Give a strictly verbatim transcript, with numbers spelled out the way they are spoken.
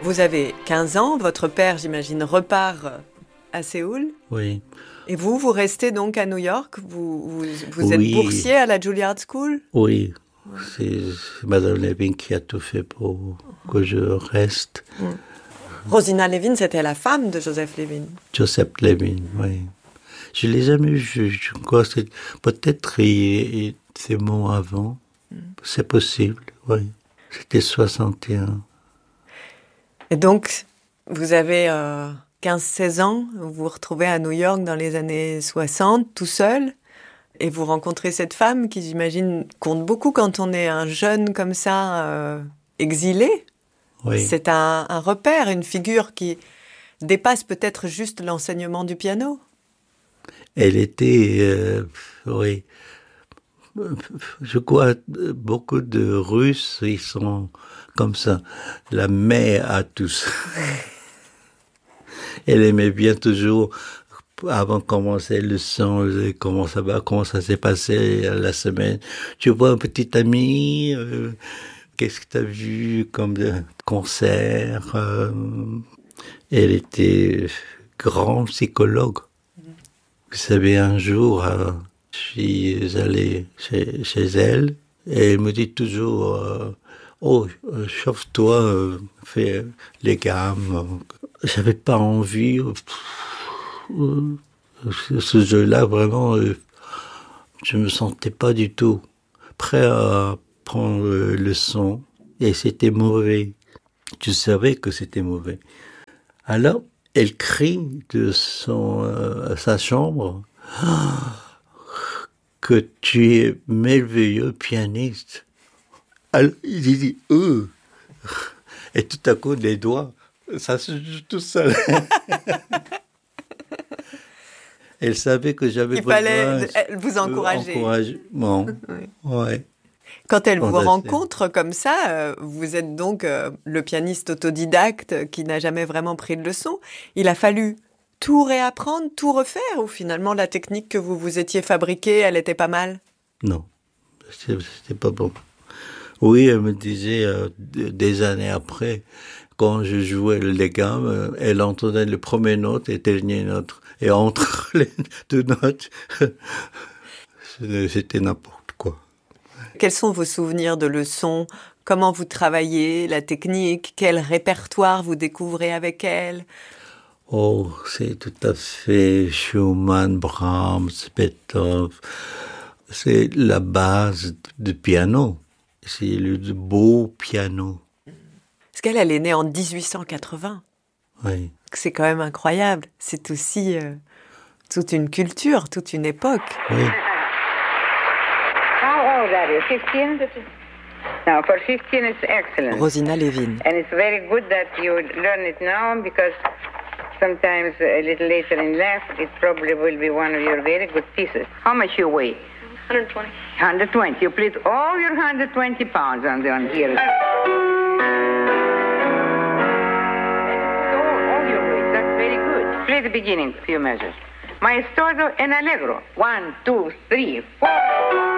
Vous avez quinze ans, votre père, j'imagine, repart à Séoul. Oui. Et vous, vous restez donc à New York. Vous, vous, vous êtes Oui. boursier à la Juilliard School. Oui, c'est Madame Levin qui a tout fait pour que je reste. Mm. Rosina Levin, c'était la femme de Joseph Levin. Joseph Levin, oui. Je ne l'ai jamais vu. Je, je crois que peut-être il, il, c'est mort avant. Mm. C'est possible, oui. C'était soixante et un. Et donc, vous avez euh, quinze seize ans, vous vous retrouvez à New York dans les années soixante, tout seul, et vous rencontrez cette femme qui, j'imagine, compte beaucoup quand on est un jeune comme ça, euh, exilé. Oui. C'est un, un repère, une figure qui dépasse peut-être juste l'enseignement du piano. Elle était, euh, oui, je crois, beaucoup de Russes, ils sont comme ça, la mère à tous. Elle aimait bien toujours, avant de commencer le son, comment ça va, comment ça s'est passé la semaine. Tu vois un petit ami, euh, qu'est-ce que tu as vu comme concert euh, elle était grande psychologue. Vous savez, un jour, euh, je suis allé chez, chez elle et elle me dit toujours euh, « Oh, euh, chauffe-toi, euh, fais les gammes. » J'avais pas envie. Euh, ce jeu-là, vraiment, euh, je me sentais pas du tout prêt à prendre euh, le son et c'était mauvais. Je savais que c'était mauvais. Alors, elle crie de son, euh, sa chambre que tu es merveilleux pianiste. Alors, il dit euh. Et tout à coup, les doigts, ça se joue tout seul. Elle savait que j'avais Il besoin fallait vous encourager. Encouragement. Oui. Ouais. Quand elle On vous a rencontre comme ça, euh, vous êtes donc euh, le pianiste autodidacte qui n'a jamais vraiment pris de leçon. Il a fallu tout réapprendre, tout refaire, ou finalement la technique que vous vous étiez fabriquée, elle était pas mal? Non, c'était pas bon. Oui, elle me disait euh, des années après, quand je jouais les gammes, elle entendait les premières notes et les dernières notes. Et entre les deux notes, c'était n'importe quoi. Quels sont vos souvenirs de leçons? Comment vous travaillez, la technique? Quel répertoire vous découvrez avec elle? Oh, c'est tout à fait Schumann, Brahms, Beethoven. C'est la base du piano. C'est le beau piano. Parce qu'elle, elle est née en dix-huit cent quatre-vingts. Oui. C'est quand même incroyable. C'est aussi euh, toute une culture, toute une époque. Oui. How old are you? fifteen? No, for fifteen it's excellent. Rosina Levin. And it's very good that you learn it now because sometimes a little later in life it probably will be one of your very good pieces. How much you weigh? one hundred twenty. one hundred twenty. You put all your one hundred twenty pounds on, the, on here. All your weight. That's very good. Play the beginning, few measures. Maestro and allegro. One, two, three, four.